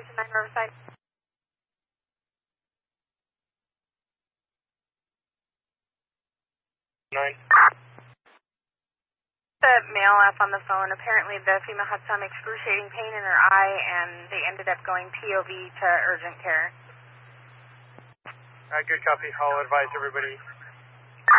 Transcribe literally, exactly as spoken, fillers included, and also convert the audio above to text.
to nine Riverside. Nine. The male F on the phone. Apparently the female had some excruciating pain in her eye and they ended up going P O V to urgent care. Uh, good copy. I'll advise everybody